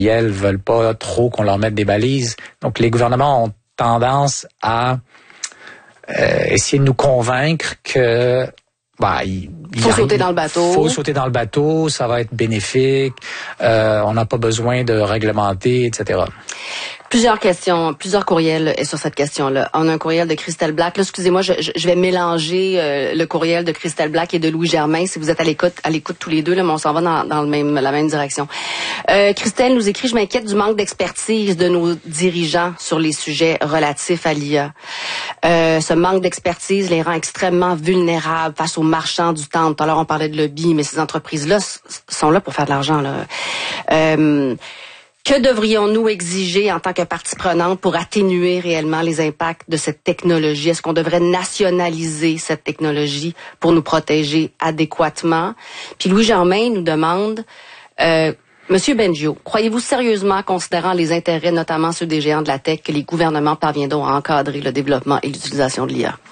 Elles veulent pas trop qu'on leur mette des balises. Donc, les gouvernements ont tendance à essayer de nous convaincre que faut sauter dans le bateau. Faut sauter dans le bateau, ça va être bénéfique, on n'a pas besoin de réglementer, etc. Plusieurs questions, plusieurs courriels sur cette question-là. On a un courriel de Christelle Black. Là, excusez-moi, je vais mélanger le courriel de Christelle Black et de Louis Germain. Si vous êtes à l'écoute tous les deux, là, mais on s'en va dans la même direction. Christelle nous écrit: je m'inquiète du manque d'expertise de nos dirigeants sur les sujets relatifs à l'IA. Ce manque d'expertise les rend extrêmement vulnérables face aux marchands du temps. Tout à l'heure, on parlait de lobby, mais ces entreprises-là sont là pour faire de l'argent, là. Que devrions-nous exiger en tant que partie prenante pour atténuer réellement les impacts de cette technologie? Est-ce qu'on devrait nationaliser cette technologie pour nous protéger adéquatement? Puis Louis Germain nous demande, Monsieur Bengio, croyez-vous sérieusement, considérant les intérêts, notamment ceux des géants de la tech, que les gouvernements parviendront à encadrer le développement et l'utilisation de l'IA?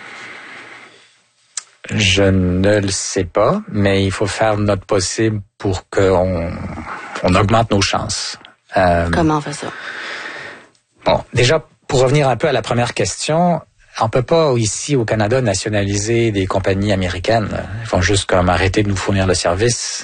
Je ne le sais pas, mais il faut faire notre possible pour qu'on augmente nos chances. Comment on fait ça? Bon, déjà, pour revenir un peu à la première question, on peut pas ici au Canada nationaliser des compagnies américaines. Ils vont juste comme arrêter de nous fournir le service.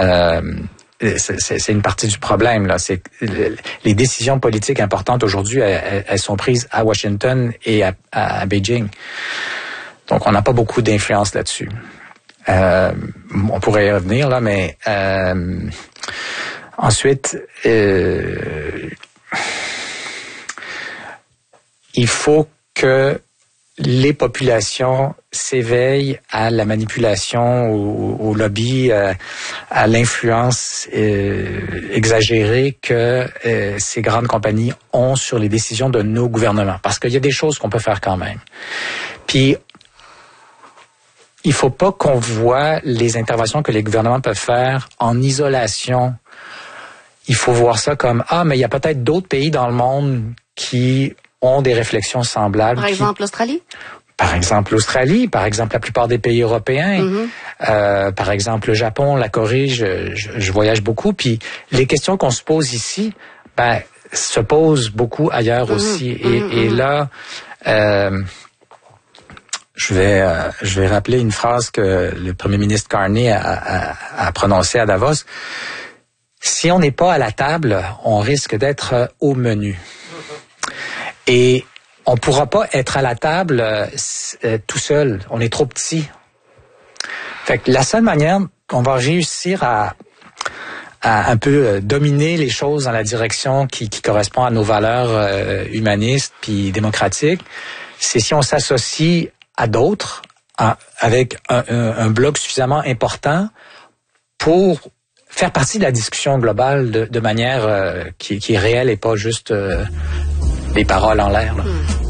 C'est une partie du problème, là. C'est les décisions politiques importantes aujourd'hui, elles sont prises à Washington et à Beijing. Donc, on n'a pas beaucoup d'influence là-dessus. On pourrait y revenir, là, mais ensuite, il faut que les populations s'éveillent à la manipulation, au lobby, à l'influence exagérée que ces grandes compagnies ont sur les décisions de nos gouvernements. Parce qu'il y a des choses qu'on peut faire quand même. Puis, il faut pas qu'on voit les interventions que les gouvernements peuvent faire en isolation. Il faut voir ça comme, mais il y a peut-être d'autres pays dans le monde qui ont des réflexions semblables. Par exemple, l'Australie? Par exemple, l'Australie, par exemple, la plupart des pays européens, par exemple, le Japon, la Corée, je voyage beaucoup, puis les questions qu'on se pose ici, se posent beaucoup ailleurs aussi. Et là, je vais rappeler une phrase que le premier ministre Carney a prononcée à Davos. Si on n'est pas à la table, on risque d'être au menu. Et on pourra pas être à la table tout seul. On est trop petit. Fait que la seule manière qu'on va réussir à un peu dominer les choses dans la direction qui correspond à nos valeurs humanistes puis démocratiques, c'est si on s'associe à d'autres avec un bloc suffisamment important pour faire partie de la discussion globale de manière qui est réelle et pas juste des paroles en l'air, là.